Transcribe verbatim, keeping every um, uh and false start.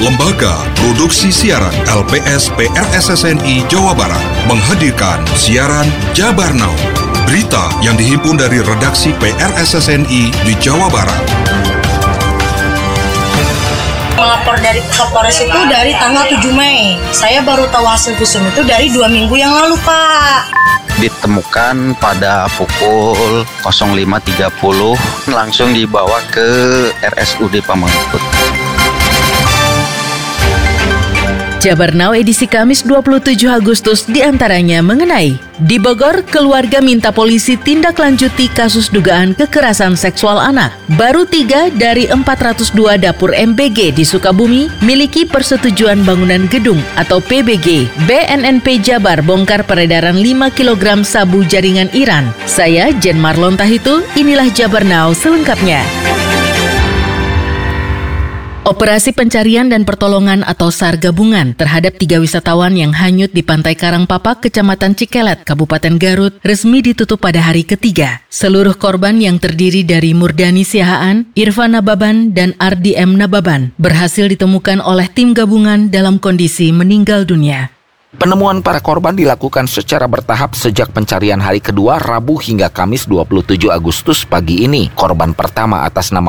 Lembaga Produksi Siaran L P S P R S S N I Jawa Barat menghadirkan siaran Jabar Now. Berita yang dihimpun dari redaksi P R S S N I di Jawa Barat. Melapor dari Kapolres itu dari tanggal tujuh Mei. Saya baru tahu hasil visum itu dari dua minggu yang lalu, Pak. Ditemukan pada pukul nol lima tiga puluh, langsung dibawa ke R S U D Pamengpeuk. Jabar Now edisi Kamis dua puluh tujuh Agustus diantaranya mengenai: di Bogor, keluarga minta polisi tindak lanjuti kasus dugaan kekerasan seksual anak. Baru tiga dari empat ratus dua dapur M B G di Sukabumi miliki persetujuan bangunan gedung atau P B G. B N N P Jabar bongkar peredaran lima kilogram sabu jaringan Iran. Saya Jen Marlon Tahitu, inilah Jabar Now selengkapnya. Operasi pencarian dan pertolongan atau SAR gabungan terhadap tiga wisatawan yang hanyut di Pantai Karangpapak, Kecamatan Cikelet, Kabupaten Garut, resmi ditutup pada hari ketiga. Seluruh korban yang terdiri dari Murdani Siahaan, Irfan Nababan, dan Ardi M. Nababan berhasil ditemukan oleh tim gabungan dalam kondisi meninggal dunia. Penemuan para korban dilakukan secara bertahap sejak pencarian hari kedua Rabu hingga Kamis dua puluh tujuh Agustus pagi ini. Korban pertama atas nama